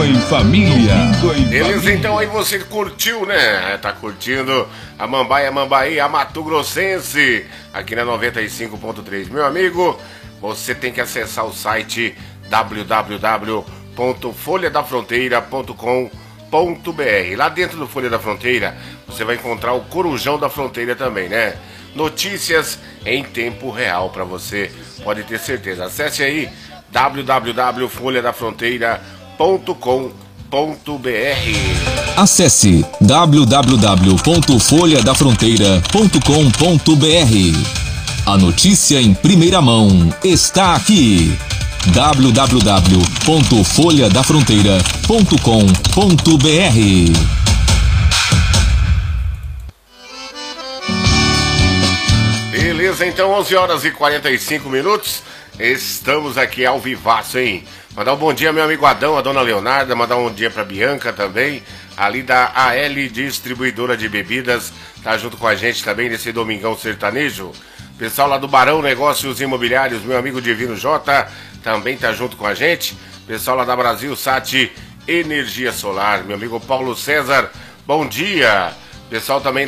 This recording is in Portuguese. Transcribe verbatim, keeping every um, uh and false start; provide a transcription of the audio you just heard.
Domingo em família. Domingo em Beleza, família. então aí você curtiu, né? Tá curtindo a Mambaia Mambaí, a Mato Grossense, aqui na noventa e cinco ponto três. Meu amigo, você tem que acessar o site w w w ponto folha da fronteira ponto com ponto b r. Lá dentro do Folha da Fronteira, você vai encontrar o Corujão da Fronteira também, né? Notícias em tempo real para você, pode ter certeza. Acesse aí w w w ponto folha da fronteira ponto com ponto b r. Acesse w w w ponto folha da fronteira ponto com ponto b r. A notícia em primeira mão está aqui. w w w ponto folha da fronteira ponto com ponto b r. Beleza, então onze horas e quarenta e cinco minutos. Estamos aqui ao vivaço, hein? Mandar um bom dia, meu amigo Adão, a dona Leonarda. Mandar um bom dia pra Bianca também, ali da A L Distribuidora de Bebidas. Tá junto com a gente também nesse domingão sertanejo. Pessoal lá do Barão Negócios Imobiliários, meu amigo Divino J, também tá junto com a gente. Pessoal lá da Brasil Sat Energia Solar, meu amigo Paulo César, bom dia. Pessoal também